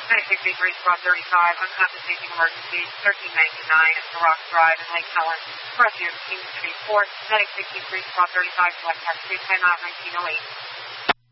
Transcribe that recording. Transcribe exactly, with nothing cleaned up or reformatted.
nine six eight three, squad thirty-five, uncompensating emergency, thirteen ninety-nine, Rock Drive in Lake Helen. Rescue, King City Port, medic sixty-three, squad thirty-five, select taxi, time out nineteen oh eight.